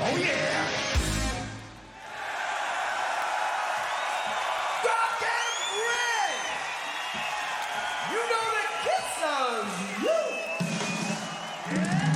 Oh yeah! Rock and Red! You know the Kiss sounds. Woo! Yeah!